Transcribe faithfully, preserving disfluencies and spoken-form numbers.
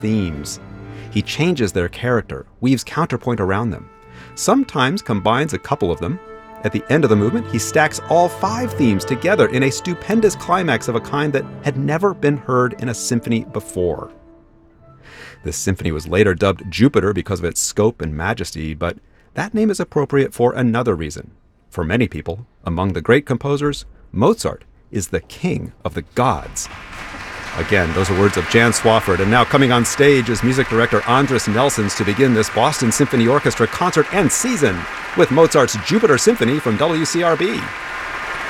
themes. He changes their character, weaves counterpoint around them, sometimes combines a couple of them. At the end of the movement, he stacks all five themes together in a stupendous climax of a kind that had never been heard in a symphony before. This symphony was later dubbed Jupiter because of its scope and majesty, but that name is appropriate for another reason. For many people, among the great composers, Mozart is the king of the gods. Again, those are words of Jan Swafford, and now coming on stage is music director Andris Nelsons to begin this Boston Symphony Orchestra concert and season with Mozart's Jupiter Symphony from W C R B.